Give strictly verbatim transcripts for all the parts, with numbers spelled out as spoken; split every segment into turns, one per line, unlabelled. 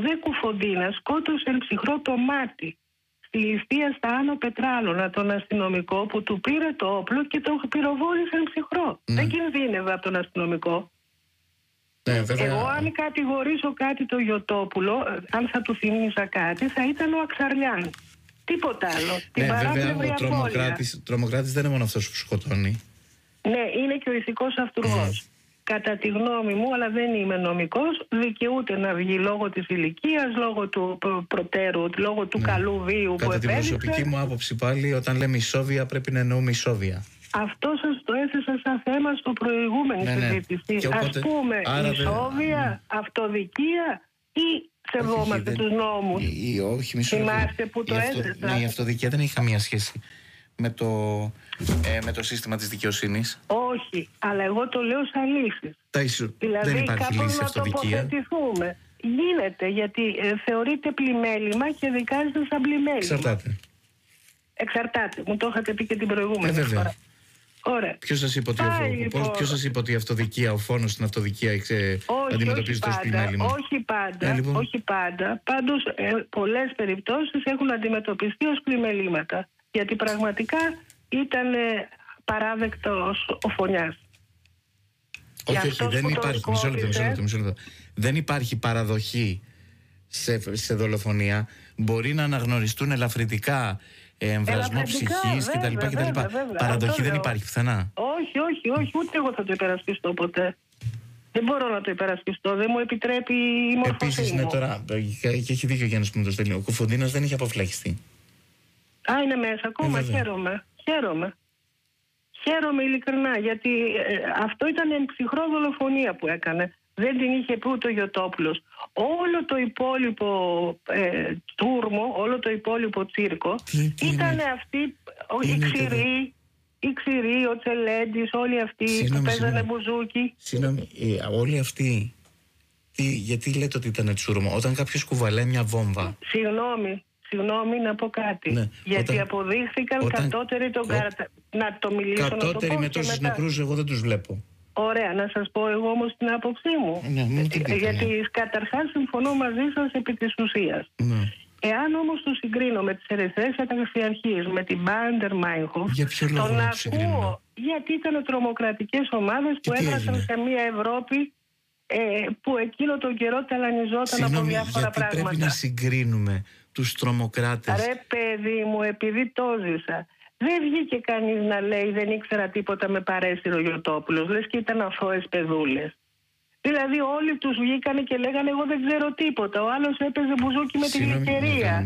δε Κουφοντίνας σκότωσε ψυχρό το μάτι στη ληστεία στα Άνω Πετράλωνα τον αστυνομικό που του πήρε το όπλο και τον πυροβόλησε ψυχρό. Mm. Δεν κινδύνευε από τον αστυνομικό.
Ναι, βέβαια.
Εγώ αν κατηγορήσω κάτι το Γιωτόπουλο, αν θα του θυμίσα κάτι, θα ήταν ο Αξαριάν. Τίποτα άλλο.
Ναι, βέβαια ο τρομοκράτης, τρομοκράτης δεν είναι μόνο αυτός που σκοτώνει.
Ναι, είναι και ο ηθικός αυτούργος. Mm. Κατά τη γνώμη μου, αλλά δεν είμαι νομικός, δικαιούται να βγει λόγω της ηλικίας, λόγω του προτέρου, λόγω του ναι. καλού βίου
Κατά
που επέδειξε.
Κατά την προσωπική μου άποψη πάλι, όταν λέμε ισόβια πρέπει να εννοούμε ισόβια.
Αυτό σας το έθεσα σαν θέμα στο προηγούμενο ναι, συζήτηση. Ναι. Ας πούμε άρα ισόβια, δε... αυτοδικία ή σεβόμαστε τους νόμους.
Ή, ή, όχι, μισό.
Θυμάστε που το
αυτο...
έθεσα.
Ναι, η αυτοδικία δεν έχει καμία σχέση με το, ε, με το σύστημα της δικαιοσύνης.
Όχι, αλλά εγώ το λέω σαν λύσεις.
Ισου...
Δηλαδή
δεν υπάρχει λύση αυτοδικία.
Να τοποθετηθούμε. Γίνεται, γιατί ε, θεωρείται πλημέλημα και δικάζεται σαν πλημέλημα.
Εξαρτάται.
Εξαρτάται. Μου το είχατε πει και την προηγούμενη
ε,
φορά. Ωραία.
Ποιος σας είπε ότι, Πάει, λοιπόν... η αυτοδικία, ο φόνος στην αυτοδικία εξε... αντιμετωπίζεται ως πλημέλημα?
Όχι πάντα.
Ε, λοιπόν...
Όχι πάντα. Πάντως, ε, πολλές περιπτώσεις έχουν αντιμετωπιστεί ως πλημελήματα. Γιατί πραγματικά ήταν ε, παράδεκτος ο φωνιάς.
Όχι, όχι, δεν υπάρχει. Μισό λεπτό, μισό λεπτό, μισό λεπτό. Δεν υπάρχει παραδοχή σε, σε δολοφονία. Μπορεί να αναγνωριστούν ελαφρυτικά εμβρασμό ψυχής κτλ. Παραδοχή
Αυτό
δεν υπάρχει πουθενά.
Όχι, όχι, όχι, ούτε εγώ θα το υπερασπιστώ ποτέ. Δεν μπορώ να το υπερασπιστώ, δεν μου επιτρέπει η μορφωσή μου.
Επίσης, ναι, τώρα, και έχει δίκιο ο Γιάννης που μου το στέλνει. Ο Κουφοντίνας δεν είχε αποφυλακιστεί.
Α, είναι μέσα ακόμα, ε, χαίρομαι. Χαίρομαι. Χαίρομαι ειλικρινά, γιατί ε, αυτό ήταν η ψυχρό δολοφονία που έκανε. Δεν την είχε πει ούτε ο Γιωτόπουλος. Όλο το υπόλοιπο ε, τούρμο, όλο το υπόλοιπο τσίρκο ήταν αυτοί οι ξηροί, οι ξηροί, ο Τσελέντης, όλοι αυτοί
συγνώμη,
που παίζανε
συγνώμη.
μπουζούκι.
Συγγνώμη, ε, όλοι αυτοί, τι, γιατί λέτε ότι ήταν τσούρμο? Όταν κάποιος κουβαλάει μια βόμβα.
Συγγνώμη. Συγγνώμη να πω κάτι. Ναι, γιατί όταν,
όταν,
αποδείχθηκαν
όταν,
κατώτεροι τον καρατα... Να το μιλήσω.
Κατώτεροι
να το
με τόσους νεκρούς εγώ δεν τους βλέπω.
Ωραία, να σας πω εγώ όμως την άποψή μου.
Ναι, μην την πείτε,
γιατί
ναι.
καταρχάς συμφωνώ μαζί σας επί της ουσίας.
Ναι.
Εάν όμως το συγκρίνω με τις ερυθρές καταξιαρχίες, με την Μπάντερ Μάινχοφ,
για ποιο λόγο
τον
να
ακούω, γιατί ήταν τρομοκρατικές ομάδες που έδρασαν σε μια Ευρώπη ε, που εκείνο τον καιρό ταλανιζόταν
Συγγνώμη,
από διάφορα
γιατί
πράγματα.
Πρέπει να συγκρίνουμε τους τρομοκράτες.
Ρε παιδί μου, επειδή το ζήσα, δεν βγήκε κανείς να λέει δεν ήξερα τίποτα, με παρέσυρε ο Γιωτόπουλος. Λες και ήταν αθώες παιδούλες. Δηλαδή όλοι τους βγήκανε και λέγανε εγώ δεν ξέρω τίποτα. Ο άλλος έπαιζε μπουζούκι με την γλυκερία.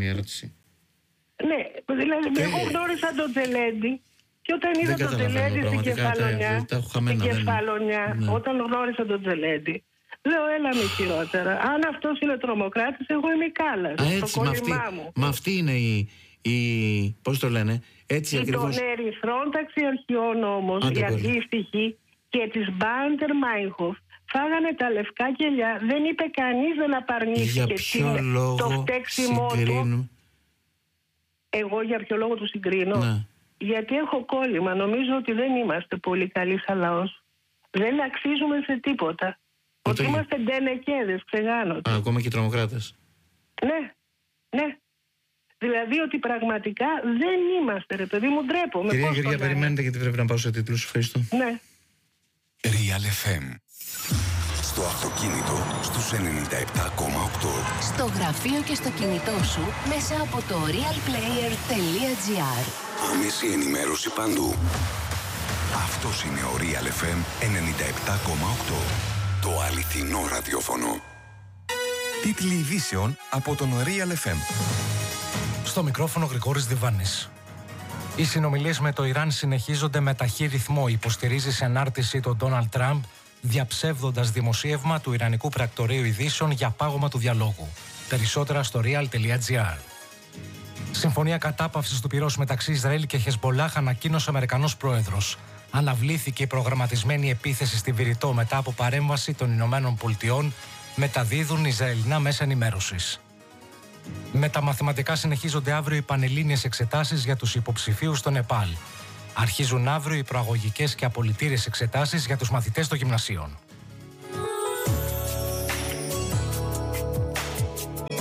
Ναι, δηλαδή και... εγώ γνώρισα τον Τζελέντη και όταν είδα τον Τζελέντη στην Κεφαλονιά,
τα, τα
στην Κεφαλονιά ναι. όταν γνώρισα τον Τζελέντη, λέω έλα με χειρότερα. Αν αυτός είναι τρομοκράτης, εγώ είμαι η Κάλλας.
Α, έτσι,
το
μα αυτή, μα αυτή είναι η, η... πώς το λένε, έτσι ακριβώς.
Των ερυθρών ταξιαρχιών όμως, οι αντίστοιχοι και της Μπάντερ Μάινχοφ, φάγανε τα λευκά κελιά. Δεν είπε κανείς, δεν απαρνήθηκε το φταίξιμό του. Εγώ για ποιο λόγο του συγκρίνω?
Ναι.
Γιατί έχω κόλλημα. Νομίζω ότι δεν είμαστε πολύ καλοί σαν λαός. Δεν αξίζουμε σε τίποτα. Ότι είμαστε ντενεκέδες, ξεγάνονται.
Α, ακόμα και τρομοκράτες.
Ναι, ναι. Δηλαδή ότι πραγματικά δεν είμαστε, ρε παιδί μου, ντρέπομαι.
Κυρία Γεωργία, περιμένετε γιατί πρέπει να πάω σε τίτλους. Ευχαριστώ.
Ναι.
Real εφ εμ. Στο αυτοκίνητο στους ενενήντα επτά κόμμα οκτώ.
Στο γραφείο και στο κινητό σου μέσα από το real player τελεία τζι άρ.
Άμεση ενημέρωση παντού. Αυτός είναι ο Real εφ εμ ενενήντα επτά κόμμα οκτώ. Το αληθινό ραδιόφωνο. Τίτλοι ειδήσεων από τον Real εφ εμ.
Στο μικρόφωνο Γρηγόρης Διβάνης. Οι συνομιλίες με το Ιράν συνεχίζονται με ταχύ ρυθμό, υποστηρίζει σε ανάρτηση τον Ντόναλντ Τραμπ, διαψεύδοντας δημοσίευμα του Ιρανικού Πρακτορείου Ειδήσεων για πάγωμα του διαλόγου. Περισσότερα στο real τελεία τζι άρ. Συμφωνία κατάπαυσης του πυρός μεταξύ Ισραήλ και Χεσμπολάχ ανακοίνωσε ο Αμερικανός πρόεδρος. Αναβλήθηκε η προγραμματισμένη επίθεση στη Βηρητό μετά από παρέμβαση των Ηνωμένων Πολιτειών, μεταδίδουν Ισραηλινά μέσα ενημέρωσης. Με τα μαθηματικά συνεχίζονται αύριο οι πανελλήνιες εξετάσεις για τους υποψηφίους στο Νεπάλ. Αρχίζουν αύριο οι προαγωγικές και απολυτήριες εξετάσεις για τους μαθητές των γυμνασίων.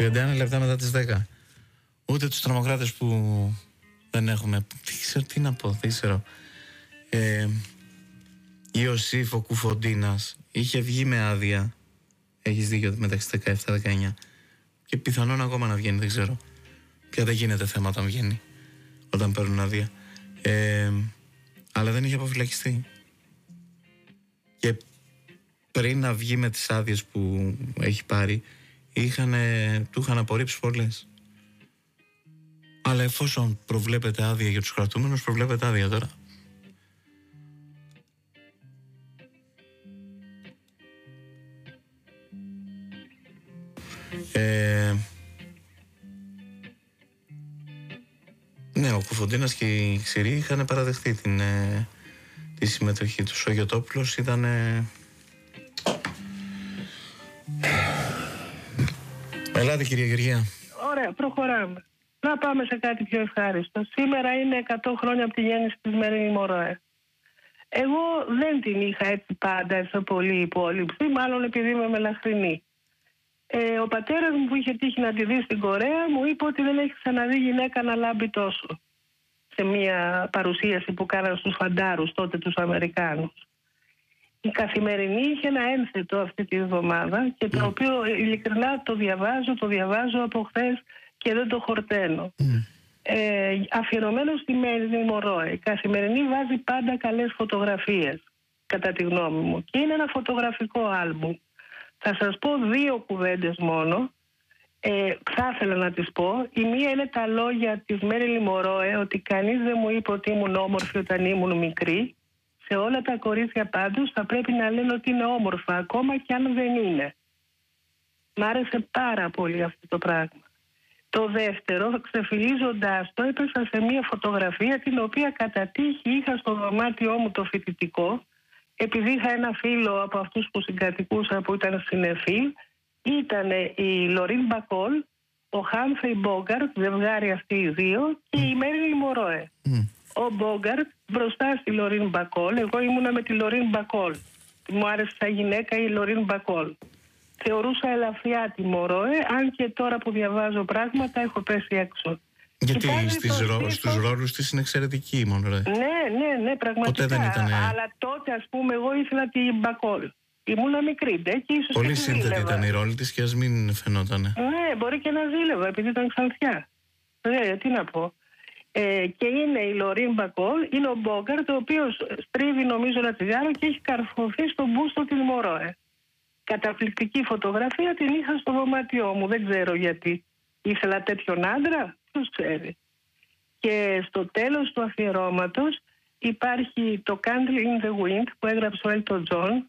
τριάντα ένα λεπτά μετά τις δέκα. Ούτε τους τρομοκράτες που δεν έχουμε. Δεν ξέρω τι να πω, δεν ξέρω. Ε, Ιωσήφ ο Κουφοντίνας είχε βγει με άδεια. Έχεις δίκιο, μεταξύ δεκαεπτά δεκαεννιά. Και πιθανόν ακόμα να βγαίνει, δεν ξέρω. Πια δεν γίνεται θέμα όταν βγαίνει, όταν παίρνουν άδεια. Ε, αλλά δεν είχε αποφυλακιστεί. Και πριν να βγει με τις άδειες που έχει πάρει, είχανε, του είχαν απορρίψει πολλές. Αλλά εφόσον προβλέπεται άδεια για τους κρατούμενους, προβλέπεται άδεια τώρα. Ε, ναι, ο Κουφοντίνας και οι Ξηροί είχαν παραδεχτεί την, ε, τη συμμετοχή τους. Ο Γιωτόπουλος ήταν... Ε... Ελάτε κυρία Γεωργία.
Ωραία, προχωράμε. Να πάμε σε κάτι πιο ευχάριστο. Σήμερα είναι εκατό χρόνια από τη γέννηση της Μέριλιν Μονρόε. Εγώ δεν την είχα έτσι πάντα σε πολύ υπόλοιψη, μάλλον επειδή είμαι μελαχρινή. Ε, ο πατέρας μου που είχε τύχει να τη δει στην Κορέα μου είπε ότι δεν έχει ξαναδεί γυναίκα να λάμπει τόσο. Σε μια παρουσίαση που κάναν στους φαντάρους τότε τους Αμερικάνους. Η Καθημερινή είχε ένα ένθετο αυτή τη εβδομάδα και το οποίο ειλικρινά το διαβάζω, το διαβάζω από χθες και δεν το χορταίνω. Mm. Ε, αφιερωμένο στη Μέριλιν Μονρόε. Η Καθημερινή βάζει πάντα καλές φωτογραφίες, κατά τη γνώμη μου. Και είναι ένα φωτογραφικό άλμπουμ. Θα σας πω δύο κουβέντες μόνο. Ε, θα ήθελα να τις πω. Η μία είναι τα λόγια της Μέριλιν Μονρόε, ότι κανείς δεν μου είπε ότι ήμουν όμορφη όταν ήμουν μικρή. Σε όλα τα κορίτσια πάντως θα πρέπει να λένε ότι είναι όμορφα, ακόμα και αν δεν είναι. Μ' άρεσε πάρα πολύ αυτό το πράγμα. Το δεύτερο, ξεφυλίζοντάς το, έπεσα σε μια φωτογραφία την οποία κατά τύχη είχα στο δωμάτιό μου το φοιτητικό, επειδή είχα ένα φίλο από αυτούς που συγκατοικούσα που ήταν συνεφίλ. Ήταν η Λωρίν Μπακόλ, ο Χάμφρι Μπόγκαρτ, ζευγάρι αυτοί οι δύο, και η Μέριλιν Μονρόε. Mm. Ο Μπόγκαρτ μπροστά στη Λωρίν Μπακόλ, εγώ ήμουνα με τη Λωρίν Μπακόλ. Μου άρεσε σαν γυναίκα η Λωρίν Μπακόλ. Θεωρούσα ελαφριά τη Μονρόε, αν και τώρα που διαβάζω πράγματα έχω πέσει έξω.
Γιατί στις ρο... στους ρόλους της είναι εξαιρετική η Μονρόε.
Ναι, ναι, ναι, πραγματικά.
Ποτέ δεν ήτανε...
Αλλά τότε, ας πούμε, εγώ ήθελα την Μπακόλ. Ήμουνα μικρή, ντε, και ίσως
πολύ σύνθετη ήταν η ρόλη της και ας μην φαινότανε.
Ναι, μπορεί και να ζήλευα, επειδή ήταν ξανθιά. Ναι, τι να πω. Ε, και είναι η Λωρίν Μπακόλ, είναι ο Μπόγκαρτ, ο οποίος στρίβει νομίζω ένα τσιγάρο και έχει καρφωθεί στον μπούστο της Μονρόε. Καταπληκτική φωτογραφία, την είχα στο δωμάτιό μου, δεν ξέρω γιατί. Ήθελα τέτοιον άντρα, ποιος ξέρει. Και στο τέλος του αφιερώματος υπάρχει το Candle in the Wind που έγραψε ο Έλτον Τζον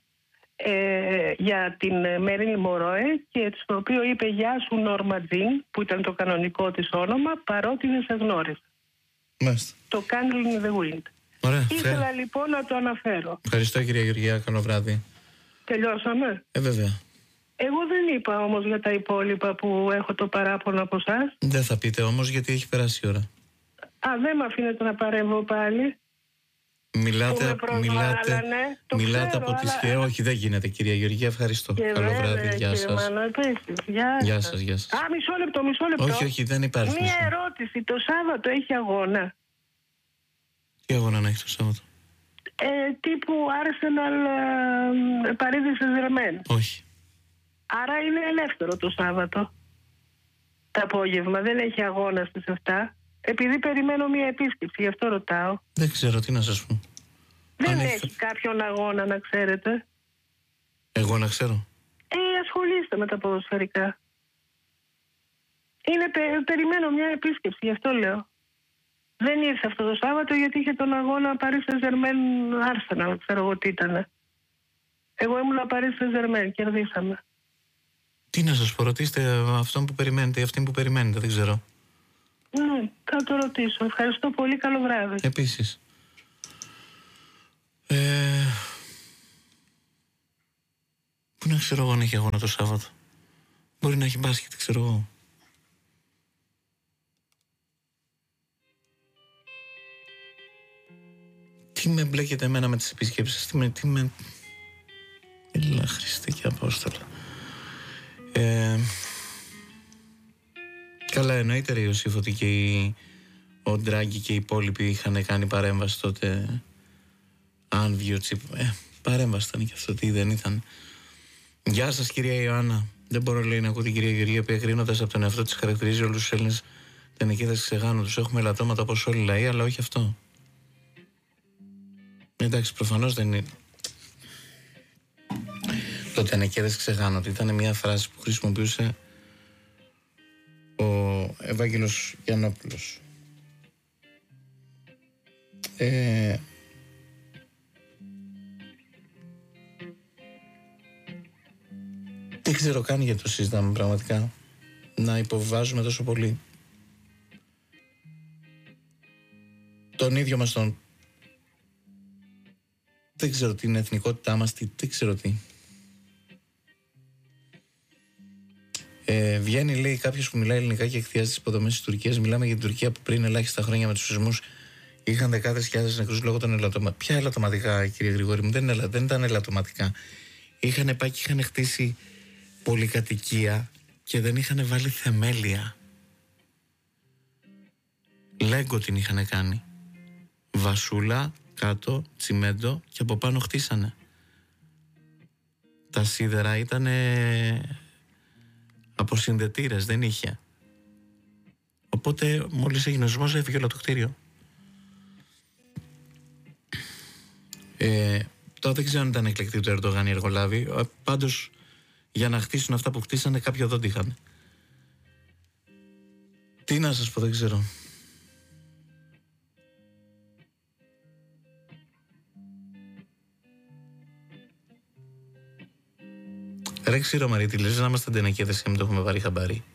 ε, για την Μέριλιν Μονρόε και στο οποίο είπε «Γεια σου Νόρμα Τζιν», που ήταν το κανονικό της όνομα, παρότι δεν σε γνώρισα.
Μάλιστα.
Το Candle in the Wind.
Ωραία,
ήθελα φέ. λοιπόν να το αναφέρω.
Ευχαριστώ κυρία Γεωργία, καλό βράδυ.
Τελειώσαμε.
Ε, βέβαια.
Εγώ δεν είπα όμως για τα υπόλοιπα που έχω το παράπονο από εσάς.
Δεν θα πείτε όμως γιατί έχει περάσει η ώρα.
Α, δεν με αφήνετε να παρέμβω πάλι.
Μιλάτε, μιλάτε, μιλάτε από τη σχέση. Όχι, δεν γίνεται κυρία Γεωργία, ευχαριστώ. Και καλό βράδυ, βέβαια, γεια σας.
Μάνο, γεια,
γεια σας. Γεια σας.
Α, μισό λεπτό, μισό λεπτό.
Όχι, όχι, δεν υπάρχει.
Μία ερώτηση, το Σάββατο έχει αγώνα?
Τι αγώνα να έχει το Σάββατο?
Ε, τύπου Arsenal ε, Παρίδη Σεζερμέν.
Όχι.
Άρα είναι ελεύθερο το Σάββατο. Το απόγευμα δεν έχει αγώνα στις εφτά. Επειδή περιμένω μια επίσκεψη, γι' αυτό ρωτάω.
Δεν ξέρω τι να σας πω.
Δεν Αν έχει θα... κάποιον αγώνα να ξέρετε?
Εγώ να ξέρω.
Ε, ασχολείστε με τα ποδοσφαιρικά. Είναι, πε, περιμένω μια επίσκεψη, γι' αυτό λέω. Δεν ήρθε αυτό το Σάββατο γιατί είχε τον αγώνα Paris Saint-Germain Arsenal, ξέρω εγώ τι ήτανε. Εγώ ήμουν Paris Saint-Germain, κερδίσαμε.
Τι να σας πω, ρωτήστε αυτόν που περιμένετε ή αυτήν που περιμένετε, δεν ξέρω.
Ναι, θα το ρωτήσω. Ευχαριστώ πολύ, καλό βράδυ.
Επίσης. Ε... Πού να ξέρω εγώ αν έχει αγώνα το Σάββατο? Μπορεί να έχει μπάσκετ, ξέρω εγώ. Τι με μπλέκεται εμένα με τις επισκέψεις, τι με... Τι με... Έλα Χριστέ και Απόστολα. Ε... Καλά, εννοείται, ρε Ιωσήφ, ότι και οι, ο Ντράγκη και οι υπόλοιποι είχαν κάνει παρέμβαση τότε. Αν βγει ο Τσίπ. Ε, παρέμβαση ήταν και αυτό, τι δεν ήταν. Γεια σας, κυρία Ιωάννα. Δεν μπορώ, λέει, να ακούω την κυρία Γεωργία, που κρίνοντας από τον εαυτό της χαρακτηρίζει όλους τους Έλληνες τενεκίδες ξεγάνοντος. Έχουμε ελαττώματα όπως όλοι οι λαοί, αλλά όχι αυτό. Εντάξει, προφανώς δεν είναι. Το τενεκίδες ξεγάνονται ήταν μια φράση που χρησιμοποιούσε ο Ευάγγελος Γιαννόπουλος. Ε, δεν ξέρω καν γιατί το συζητάμε πραγματικά. Να υποβιβάζουμε τόσο πολύ τον ίδιο μας τον... Δεν ξέρω την εθνικότητά μας, τι, δεν ξέρω τι. Ε, βγαίνει, λέει, κάποιος που μιλάει ελληνικά και εκθιάζει τις υποδομές της Τουρκίας. Μιλάμε για την Τουρκία που πριν ελάχιστα χρόνια με τους σεισμούς είχαν δεκάδες χιλιάδες νεκρούς λόγω των ελαττωματικών. Ποια ελαττωματικά, κύριε Γρηγόρη μου, δεν, ελα... δεν ήταν ελαττωματικά. Είχαν πάει και είχαν χτίσει πολυκατοικία και δεν είχαν βάλει θεμέλια. Λέγκο την είχαν κάνει. Βασούλα, κάτω, τσιμέντο και από πάνω χτίσανε. Τα σίδερα ήταν αποσυνδετήρες, δεν είχε. Οπότε μόλις έγινε ο σεισμός έφυγε όλο το κτίριο. Ε, τώρα δεν ξέρω αν ήταν εκλεκτή του Ερντογάν οι εργολάβοι. Πάντως για να χτίσουν αυτά που χτίσανε κάποιο δόντι είχαν. Τι να σας πω, δεν ξέρω. Ρε ξέρω, Μαρίτη, λες να είμαστε τενεκίδες και μην το έχουμε πάρει χαμπάρι.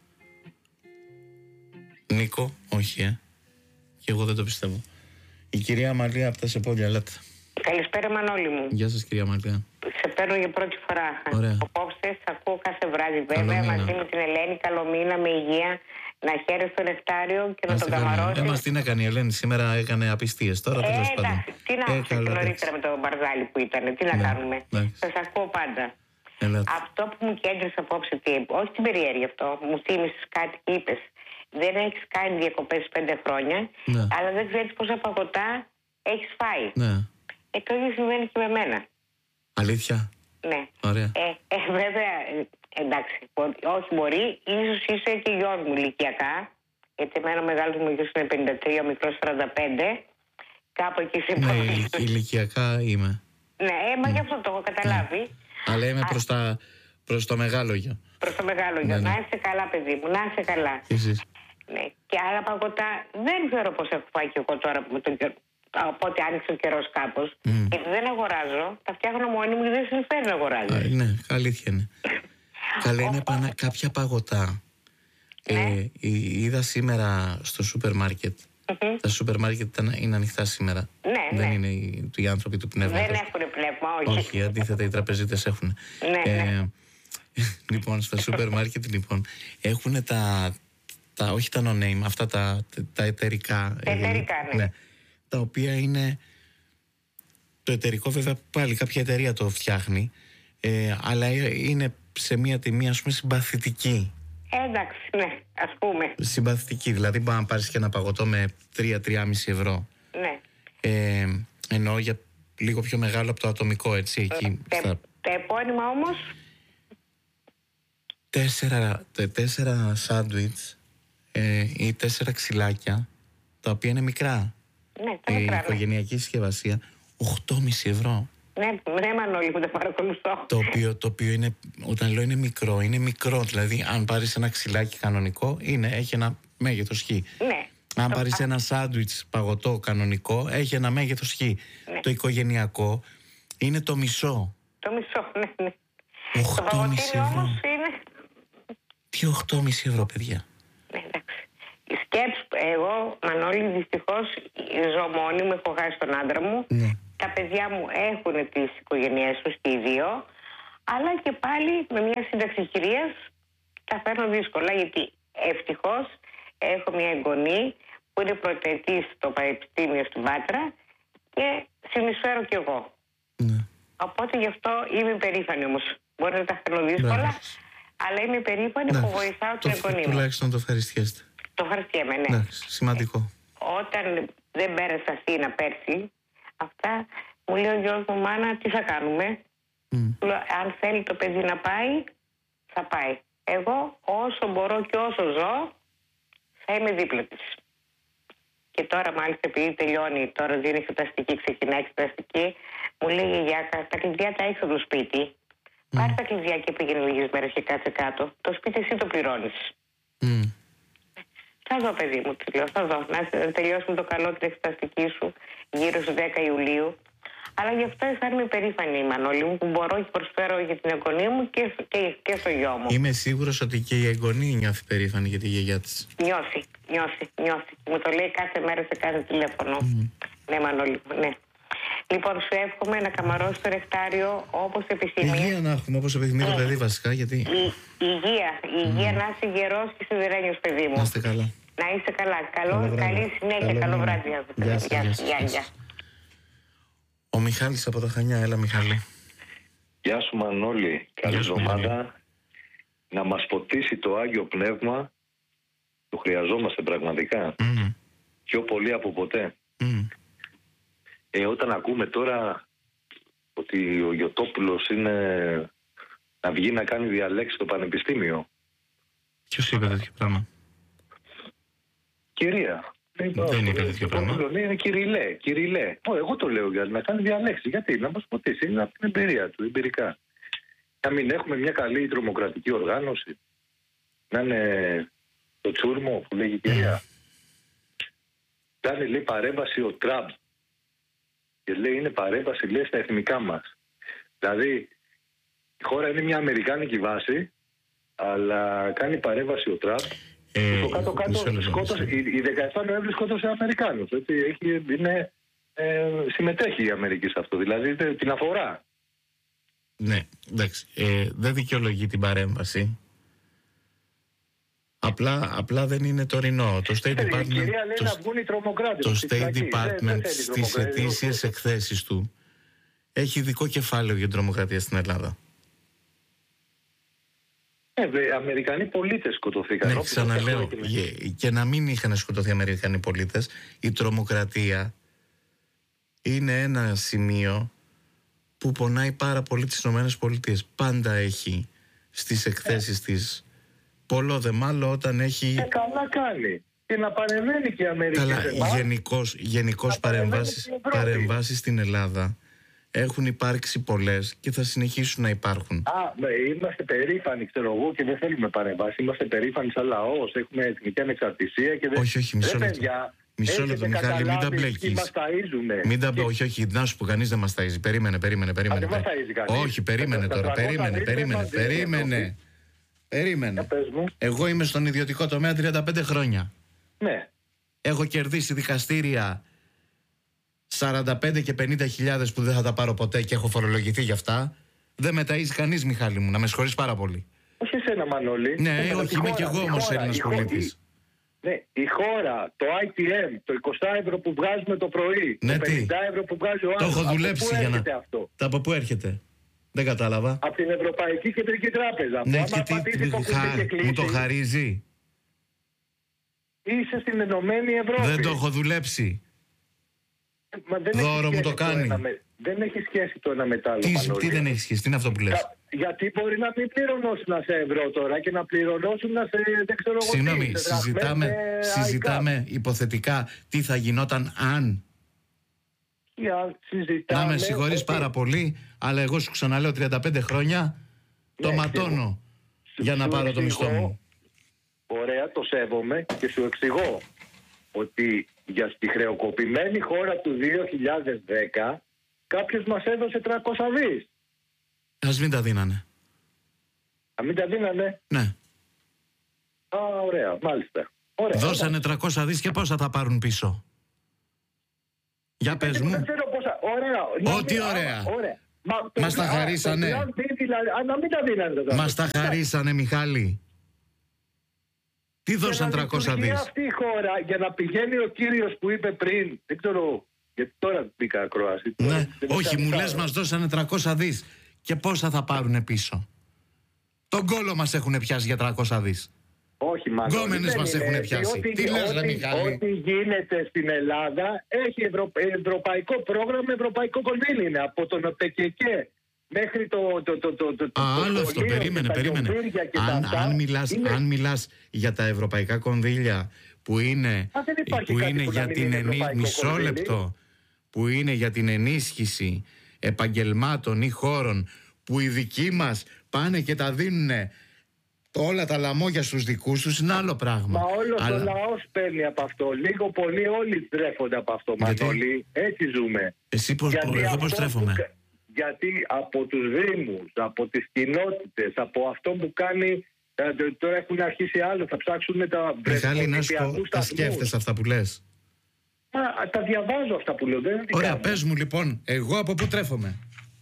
Νίκο, όχι, ε. Και εγώ δεν το πιστεύω. Η κυρία Αμαλία από τα Σεπόλια, ελάτε.
Καλησπέρα, Μανώλη μου.
Γεια σας, κυρία Αμαλία.
Σε παίρνω για πρώτη φορά.
Ωραία.
Απόψε, σε ακούω κάθε βράδυ, βέβαια, μαζί με την Ελένη. Καλό μήνα, με υγεία. Να χαίρεσαι το νεκτάριο και να τον καμαρώσει.
Ε, μας τι να κάνει η Ελένη, σήμερα έκανε απιστίες. Τώρα τέλος
ε,
πάντων.
Τι να ε, κάνω νωρίτερα με τον Μπαρζάλη που ήταν, τι να ναι, κάνουμε. Σας ακούω πάντα.
Ελάτε.
Αυτό που μου κέντρισε απόψε, τι, όχι την περιέργεια αυτό, μου θύμισες κάτι και είπες. Δεν έχεις κάνει διακοπές πέντε χρόνια, ναι, αλλά δεν ξέρεις πόσα παγωτά έχεις φάει.
Ναι.
Ε, το ίδιο συμβαίνει και με μένα.
Αλήθεια.
Ναι.
Ωραία.
Ε, ε, βέβαια, εντάξει, όχι μπορεί, ίσως είσαι και γιος μου ηλικιακά, γιατί εμένα ο μεγάλος μου γιος είναι πενήντα τρία, ο μικρός σαράντα πέντε, κάπου εκεί σε
ναι, ηλικιακά είμαι.
Ναι, ε, μα mm. γι' αυτό το έχω καταλάβει.
Ναι. Αλλά είμαι προς, τα, προς το μεγάλο γιο.
Προς το μεγάλο γιο. Ναι, ναι. Να είσαι καλά, παιδί μου, να είσαι καλά.
Εσείς.
Ναι. Και άλλα παγωτά δεν ξέρω πώς έχω φάει και εγώ τώρα με τον καιρό. Οπότε άνοιξε ο καιρός κάπως. Mm. Γιατί δεν αγοράζω, τα φτιάχνω μόνη μου και δεν συμφέρει να αγοράζω.
Α, ναι, αλήθεια είναι. Καλά είναι πάνω, κάποια παγωτά. Ναι. Ε, είδα σήμερα στο σούπερ μάρκετ. Mm-hmm. Τα σούπερ μάρκετ είναι ανοιχτά σήμερα.
Ναι,
δεν
ναι.
είναι οι, οι άνθρωποι του πνεύματος.
Δεν έχουν πνεύμα, όχι.
Όχι, αντίθετα οι τραπεζίτες έχουν.
Ναι,
ε,
ναι.
Λοιπόν, στα σούπερ μάρκετ λοιπόν έχουν τα, τα όχι τα no-name, αυτά τα, τα εταιρικά.
Τα εταιρικά, ναι. ναι.
Τα οποία είναι το εταιρικό, βέβαια πάλι κάποια εταιρεία το φτιάχνει, ε, αλλά είναι σε μια τιμή, ας πούμε, συμπαθητική.
Εντάξει, ναι, ας πούμε.
Συμπαθητική, δηλαδή μπορεί να πάρεις και ένα παγωτό με τρία με τρία κόμμα πέντε ευρώ.
Ναι.
Ε, εννοώ για λίγο πιο μεγάλο από το ατομικό, έτσι, εκεί.
Ε,
στα...
Τα επώνυμα όμως.
Τέσσερα, τέσσερα σάντουιτς ε, ή τέσσερα ξυλάκια, τα οποία είναι μικρά.
Ναι, τα μικρά,
η οικογενειακή συσκευασία, οκτώ κόμμα πέντε ευρώ.
Ναι, ναι, Μανώλη, που τα παρακολουθώ.
Το οποίο, το οποίο είναι, όταν λέω είναι μικρό, είναι μικρό. Δηλαδή, αν πάρεις ένα ξυλάκι κανονικό, είναι, έχει ένα μέγεθος χ.
Ναι.
Αν πάρεις ένα σάντουιτς παγωτό κανονικό, έχει ένα μέγεθος χ. Ναι. Το οικογενειακό είναι το μισό.
Το μισό, ναι, ναι.
οκτώ κόμμα πέντε ευρώ.
Όμως είναι...
Τι οκτώ κόμμα πέντε ευρώ, παιδιά.
Ναι, εντάξει. Σκέψου, εγώ, Μανώλη, δυστυχώς ζω μόνη μου, έχω χάσει τον άντρα μου.
Ναι.
Τα παιδιά μου έχουν τις οικογένειές τους και οι δύο, αλλά και πάλι με μια σύνταξη κυρίας τα φέρνω δύσκολα, γιατί ευτυχώς έχω μια εγγονή που είναι πρωτοετής στο Πανεπιστήμιο στην Πάτρα και συνεισφέρω κι εγώ.
Ναι.
Οπότε γι' αυτό είμαι περήφανη όμως. Μπορεί να τα φέρνω δύσκολα, αλλά είμαι περήφανη
ναι,
που βοηθάω την εγγονή μου.
Τουλάχιστον το ευχαριστιέστε.
Το ευχαριστιέμαι, ναι.
Ναι, σημαντικό.
Όταν δεν πέρασα Αθήνα πέρσι, αυτά μου λέει ο γιος μου, μάνα, τι θα κάνουμε. Mm. Λέω, αν θέλει το παιδί να πάει, θα πάει. Εγώ όσο μπορώ και όσο ζω, θα είμαι δίπλα της. Και τώρα μάλιστα επειδή τελειώνει, τώρα δίνει εξεταστική, ξεκινάει εξεταστική, μου λέει η γιαγιά, τα κλειδιά τα έχεις από το σπίτι. Mm. Πάρε τα κλειδιά και πήγαινε λίγες μέρες και κάτσε κάτω. Το σπίτι εσύ το πληρώνεις. Mm. Θα δω, παιδί μου, τι λέω, θα δω. Να τελειώσουμε το καλό την εξεταστική σου γύρω στις δέκα Ιουλίου. Αλλά γι' αυτό αισθάνομαι περήφανη, Μανώλη μου, που μπορώ και προσφέρω για την εγγονή μου και, και, και στο γιο μου.
Είμαι σίγουρος ότι και η εγγονή νιώθει περήφανη για τη γιαγιά της.
Νιώθει, νιώθει, νιώθει. Μου το λέει κάθε μέρα σε κάθε τηλέφωνο. Mm. Ναι, Μανώλη μου, ναι. Λοιπόν, σου εύχομαι να καμαρώσει το νεκτάριο όπως επιθυμεί.
Υγεία να έχουμε, όπως επιθυμεί το παιδί, βασικά. Γιατί...
Η, υγεία, η υγεία mm. να είσαι γερός και σιδερένιος, παιδί μου.
Να είστε καλά.
Να είστε καλά. Καλό, καλό καλή συνέχεια. Καλό, καλό βράδυ.
Γεια σας.
Γεια, γεια.
Ο Μιχάλης από τα Χανιά. Έλα, Μιχάλη.
Γεια σου, Μανώλη. Καλή εβδομάδα. Να μας ποτίσει το Άγιο Πνεύμα. Το χρειαζόμαστε πραγματικά. Mm. Πιο πολύ από ποτέ. Mm. Ε, όταν ακούμε τώρα ότι ο Γιωτόπουλος είναι να βγει να κάνει διαλέξει στο πανεπιστήμιο.
Ποιος είπε τέτοιο πράγμα?
Κυρία.
Δεν είπε τέτοιο πράγμα.
Είναι Κυριλέ, Κυριλέ. Εγώ το λέω για να κάνει διαλέξει. Γιατί να μας ποτίσει, είναι από την εμπειρία του, εμπειρικά. Να μην έχουμε μια καλή τρομοκρατική οργάνωση. Να είναι το τσούρμο που λέγει η κυρία. Κάνει, λέει, παρέμβαση ο Τραμπ. Και λέει είναι παρέμβαση, λέει, στα εθνικά μας. Δηλαδή η χώρα είναι μια αμερικάνικη βάση, αλλά κάνει παρέμβαση ο Τραμπ. Ε, το κάτω-κάτω σκότωσε, η δεκαεφτά Νοέμβρη σκότωσε Αμερικάνους. Έτσι, έχει, είναι, ε, συμμετέχει η Αμερική σε αυτό, δηλαδή την αφορά.
Ναι, εντάξει. Ε, δεν δικαιολογεί την παρέμβαση. Απλά, απλά δεν είναι τωρινό. Το State Department,
η κυρία λέει
το,
να βγουν οι τρομοκράτες.
Το State Department στις ετήσιες εκθέσεις του έχει ειδικό κεφάλαιο για την τρομοκρατία στην Ελλάδα.
Ε, Αμερικανοί πολίτες σκοτωθήκαν.
Ναι, ξαναλέω, και, και να μην είχαν σκοτωθεί Αμερικανοί πολίτες, η τρομοκρατία είναι ένα σημείο που πονάει πάρα πολύ τις ΗΠΑ. Πάντα έχει στις εκθέσεις ε. της πολλό δε μάλλον όταν έχει...
Ε, καλά κάνει. Και να παρεμβαίνει και η Αμερική.
Καλά, γενικώς, γενικώς παρεμβάσεις, παρεμβάσεις στην Ελλάδα έχουν υπάρξει πολλές και θα συνεχίσουν να υπάρχουν.
Α, ναι, είμαστε περήφανοι, ξέρω εγώ, και δεν θέλουμε παρεμβάσεις. Είμαστε περήφανοι σαν λαός. Έχουμε εθνική ανεξαρτησία και δεν...
Όχι, όχι, μισό λεπτό. Μισό λεπτό, Μιχάλη, μην τα μπλέκεις. Μην τα... Και... Όχι, όχι, να σου πω, κανείς δεν μας ταΐζει. Περίμενε, περίμενε, περίμενε.
Α, δεν μας ταΐζει κανείς.
Όχι, περίμενε τώρα, περίμενε, περίμενε, περίμενε. Περίμενε. Εγώ είμαι στον ιδιωτικό τομέα τριάντα πέντε χρόνια.
Ναι.
Έχω κερδίσει δικαστήρια σαράντα πέντε και πενήντα χιλιάδες που δεν θα τα πάρω ποτέ και έχω φορολογηθεί γι' αυτά. Δεν με ταΐζει κανείς, Μιχάλη μου, να με συγχωρείς πάρα πολύ.
Όχι εσένα, Μανώλη.
Ναι, ε, όχι, είμαι κι εγώ όμως Έλληνας πολίτης.
Ναι, η χώρα, το άι τι εμ, το είκοσι ευρώ που βγάζουμε το πρωί,
ναι,
το πενήντα ευρώ που βγάζει ο άλλος.
Το έχω δουλέψει για να...
αυτό.
Τα από πού έρχεται? Δεν κατάλαβα.
Από την Ευρωπαϊκή Κεντρική Τράπεζα.
Ναι, και τι, το χα... και μου το χαρίζει.
Είσαι στην Ενωμένη Ευρώπη.
Δεν το έχω δουλέψει.
Μα δεν
Δώρο μου το κάνει.
Το με... Δεν έχει σχέση το ένα με το άλλο.
Τι, τι δεν έχει σχέση, τι είναι αυτό που λες?
Για... Γιατί μπορεί να μην πληρωνώσουν σε ευρώ τώρα και να πληρωνώσουν σε δεν ξέρω εγώ.
Συγγνώμη, συζητάμε, συζητάμε υποθετικά τι θα γινόταν αν.
Συζητάμε,
να με συγχωρείς okay. πάρα πολύ, αλλά εγώ σου ξαναλέω τριάντα πέντε χρόνια ναι, το ματώνω σου, για να σου πάρω εξηγώ, το μισθό μου.
Ωραία, το σέβομαι και σου εξηγώ ότι για στη χρεοκοπημένη χώρα του δύο χιλιάδες δέκα κάποιος μας έδωσε τριακόσια δις.
Ας μην τα δίνανε.
Α, μην τα δίνανε.
Ναι.
Α, ωραία, μάλιστα. Ωραία,
δώσανε
ωραία.
τριακόσια δις και πόσα θα πάρουν πίσω? Για πες μου.
Δεν ξέρω πόσα. Ωραία.
Ό,τι ωραία.
ωραία. Μα,
μας τα χαρίσανε.
Α, να μην τα δίνανε.
Μας τα χαρίσανε, Μιχάλη. Τι δώσαν τριακόσια δις?
Αυτή η χώρα για να πηγαίνει ο κύριος που είπε πριν, δεν ξέρω, γιατί τώρα μπήκα ακρόαση.
Ναι, όχι, μου λες μας δώσανε τριακόσια δις και πόσα θα πάρουνε πίσω? Τον κόλο μας έχουν πιάσει για τριακόσια δις.
Όχι, μάλλον.
Γκόμενες μας έχουν πιάσει.
Ό,τι,
Τι λες, ρε Μιχάλη?
Ό,τι γίνεται στην Ελλάδα έχει ευρω, ευρωπαϊκό πρόγραμμα, ευρωπαϊκό κονδύλι είναι. Από τον ΟΤΕΚΕΚΕ μέχρι το. το, το, το, το
Α, το άλλο αυτό, περίμενε, περίμενε. Αν, αν, μιλάς, είναι... αν μιλάς για τα ευρωπαϊκά κονδύλια που είναι, που είναι για την ενίσχυση. Μισό λεπτό. Που είναι για την ενίσχυση επαγγελμάτων ή χώρων που οι δικοί μας πάνε και τα δίνουν όλα τα λαμόγια στους δικούς τους, είναι άλλο πράγμα.
Μα όλος
Αλλά...
ο λαός παίρνει από αυτό. Λίγο πολύ όλοι στρέφονται από αυτό, Μανώλη. Έτσι ζούμε.
Εσύ πώς, εγώ πώς στρέφομαι?
Που, γιατί από τους δήμους, από τις κοινότητες, από αυτό που κάνει. Τώρα έχουν αρχίσει άλλο, θα ψάξουν τα
Μιχάλη, να σου πω, τα σκέφτεσαι αυτά που λες?
Μα τα διαβάζω αυτά που λέω. Δεν
Ωραία,
κάνω.
πες μου λοιπόν, εγώ από πού τρέφομαι?